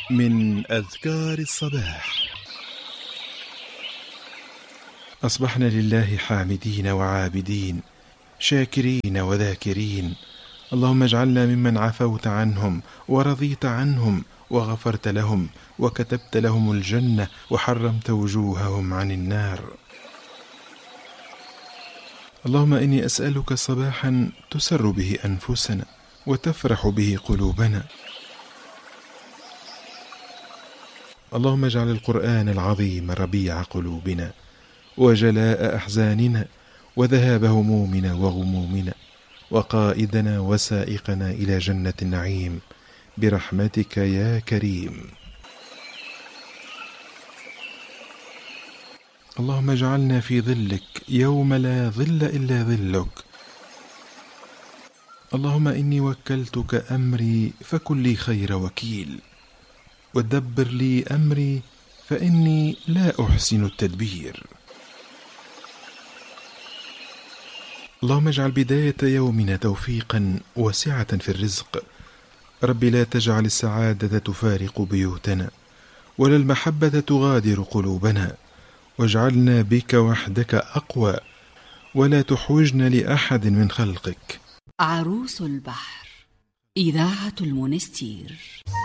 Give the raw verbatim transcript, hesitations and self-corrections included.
من أذكار الصباح. أصبحنا لله حامدين وعابدين شاكرين وذاكرين. اللهم اجعلنا ممن عفوت عنهم ورضيت عنهم وغفرت لهم وكتبت لهم الجنة وحرمت وجوههم عن النار. اللهم إني أسألك صباحا تسر به أنفسنا وتفرح به قلوبنا. اللهم اجعل القرآن العظيم ربيع قلوبنا وجلاء أحزاننا وذهاب همومنا وغمومنا وقائدنا وسائقنا إلى جنة النعيم برحمتك يا كريم. اللهم اجعلنا في ظلك يوم لا ظل إلا ظلك. اللهم إني وكلتك أمري فكن لي خير وكيل، ودبر لي أمري فإني لا أحسن التدبير. اللهم اجعل بداية يومنا توفيقا وسعة في الرزق. ربي لا تجعل السعادة تفارق بيوتنا ولا المحبة تغادر قلوبنا، واجعلنا بك وحدك أقوى ولا تحوجنا لأحد من خلقك. عروس البحر، إذاعة المنستير.